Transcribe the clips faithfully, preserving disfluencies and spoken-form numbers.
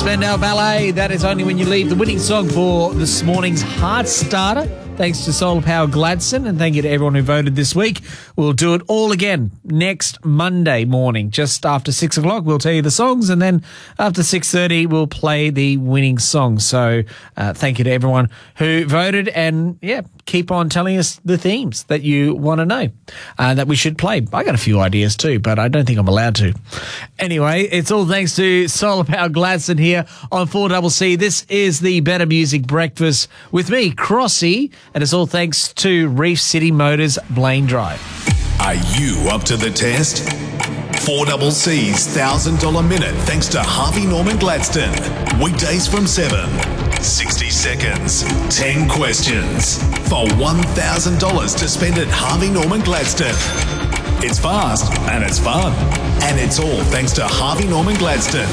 Spandau Ballet. That is Only When You Leave, the winning song for this morning's Heart Starter. Thanks to Solar Power Gladstone, and thank you to everyone who voted this week. We'll do it all again next Monday morning, just after six o'clock. We'll tell you the songs, and then after six thirty, we'll play the winning song. So uh, thank you to everyone who voted, and yeah, keep on telling us the themes that you want to know uh, that we should play. I got a few ideas too, but I don't think I'm allowed to. Anyway, it's all thanks to Solar Power Gladstone here on four C C. This is the Better Music Breakfast with me, Crossy, and it's all thanks to Reef City Motors, Blaine Drive. Are you up to the test? four C C's one thousand dollars minute thanks to Harvey Norman Gladstone. Weekdays from seven. sixty seconds. ten questions. For one thousand dollars to spend at Harvey Norman Gladstone. It's fast and it's fun. And it's all thanks to Harvey Norman Gladstone.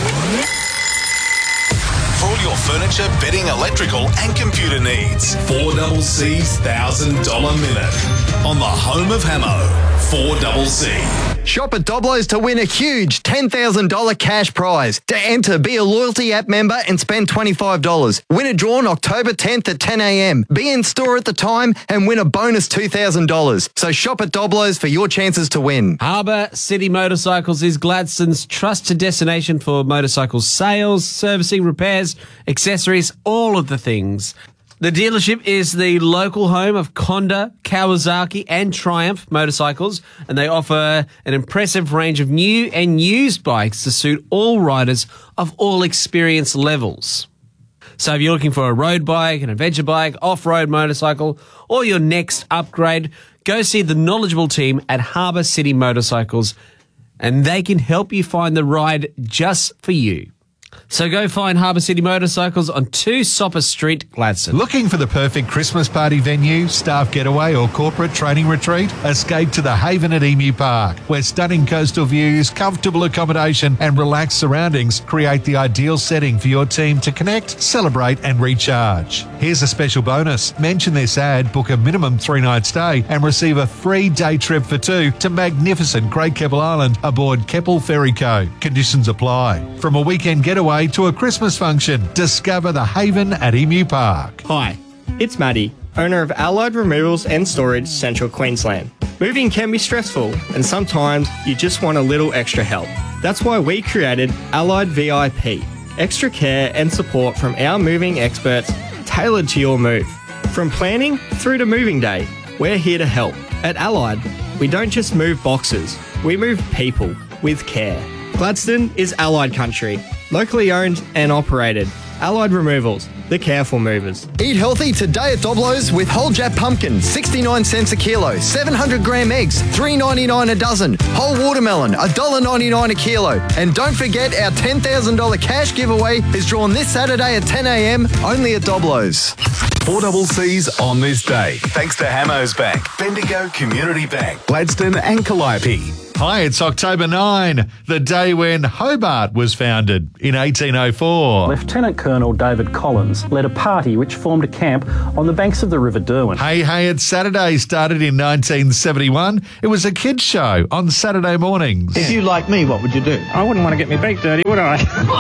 For all your furniture, bedding, electrical and computer needs. four C C's one thousand dollars minute. On the home of Hamo. four C C. Shop at Doblo's to win a huge ten thousand dollars cash prize. To enter, be a Loyalty app member and spend twenty-five dollars. Winner drawn October tenth at ten a.m. Be in store at the time and win a bonus two thousand dollars. So shop at Doblo's for your chances to win. Harbour City Motorcycles is Gladstone's trusted destination for motorcycle sales, servicing, repairs, accessories, all of the things. The dealership is the local home of Honda, Kawasaki and Triumph motorcycles, and they offer an impressive range of new and used bikes to suit all riders of all experience levels. So if you're looking for a road bike, an adventure bike, off-road motorcycle, or your next upgrade, go see the knowledgeable team at Harbour City Motorcycles, and they can help you find the ride just for you. So go find Harbour City Motorcycles on two Sopper Street, Gladstone. Looking for the perfect Christmas party venue, staff getaway or corporate training retreat? Escape to the Haven at Emu Park, where stunning coastal views, comfortable accommodation and relaxed surroundings create the ideal setting for your team to connect, celebrate and recharge. Here's a special bonus. Mention this ad, book a minimum three-night stay and receive a free day trip for two to magnificent Great Keppel Island aboard Keppel Ferry Co. Conditions apply. From a weekend getaway to a Christmas function, discover the Haven at Emu Park. Hi, it's Maddie, owner of Allied Removals and Storage, Central Queensland. Moving can be stressful, and sometimes you just want a little extra help. That's why we created Allied V I P, extra care and support from our moving experts tailored to your move. From planning through to moving day, we're here to help. At Allied, we don't just move boxes, we move people with care. Gladstone is Allied country, locally owned and operated. Allied Removals, the careful movers. Eat healthy today at Doblo's with whole Jap pumpkin, sixty-nine cents a kilo, seven hundred gram eggs, three ninety-nine a dozen, whole watermelon, one dollar ninety-nine a kilo. And don't forget our ten thousand dollars cash giveaway is drawn this Saturday at ten a.m. only at Doblo's. four C C's on this day. Thanks to Hamos Bank, Bendigo Community Bank, Gladstone and Calliope. Hi, it's October ninth, the day when Hobart was founded in eighteen oh four. Lieutenant Colonel David Collins led a party which formed a camp on the banks of the River Derwent. Hey Hey It's Saturday started in nineteen seventy-one. It was a kids' show on Saturday mornings. If you like me, what would you do? I wouldn't want to get my beak dirty, would I?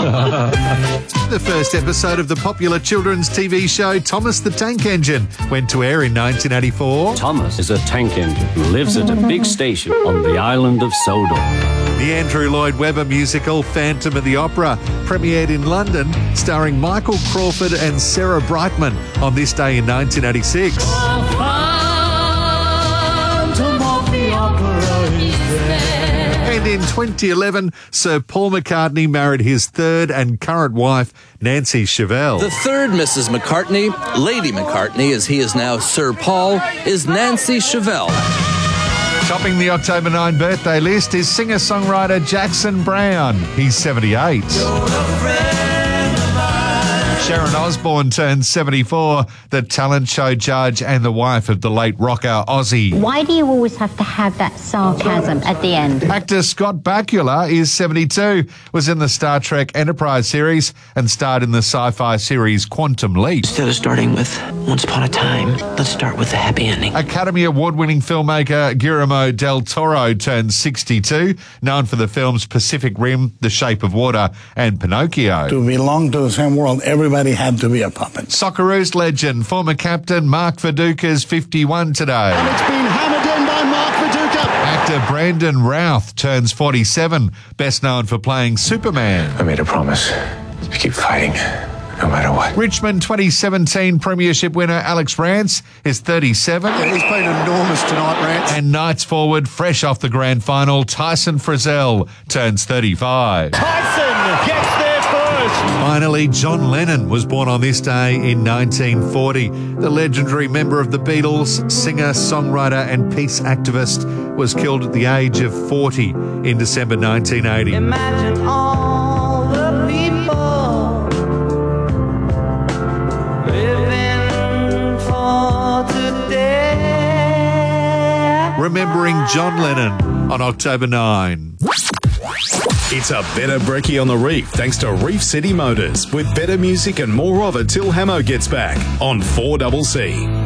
The first episode of the popular children's T V show Thomas the Tank Engine went to air in nineteen eighty-four. Thomas is a tank engine who lives at a big station on the island of Sodor. The Andrew Lloyd Webber musical Phantom of the Opera premiered in London, starring Michael Crawford and Sarah Brightman on this day in nineteen eighty-six. The Phantom of the Opera is there. And in twenty eleven, Sir Paul McCartney married his third and current wife, Nancy Chevelle. The third Missus McCartney, Lady McCartney as he is now Sir Paul, is Nancy Chevelle. Topping the October ninth birthday list is singer-songwriter Jackson Browne. He's seventy-eight. Sharon Osbourne turns seventy-four, the talent show judge and the wife of the late rocker Ozzy. Why do you always have to have that sarcasm at the end? Actor Scott Bakula is seventy-two, was in the Star Trek Enterprise series and starred in the sci-fi series Quantum Leap. Instead of starting with Once Upon a Time, let's start with the happy ending. Academy Award-winning filmmaker Guillermo del Toro turns sixty-two, known for the films Pacific Rim, The Shape of Water and Pinocchio. To belong to the same world, everybody had to be a puppet. Socceroos legend, former captain Mark Viduka's fifty-one today. And it's been hammered in by Mark Viduka. Actor Brandon Routh turns forty-seven, best known for playing Superman. I made a promise to keep fighting, no matter what. Richmond twenty seventeen Premiership winner Alex Rance is thirty-seven. Yeah, he's been enormous tonight, Rance. And Knights forward, fresh off the grand final, Tyson Frizzell turns thirty-five. Tyson gets there first. Finally, John Lennon was born on this day in nineteen forty. The legendary member of the Beatles, singer, songwriter and peace activist, was killed at the age of forty in December nineteen eighty. Imagine all the people living for today. Remembering John Lennon on October ninth. It's a better brekkie on the reef thanks to Reef City Motors with better music and more of it till Hamo gets back on four C C.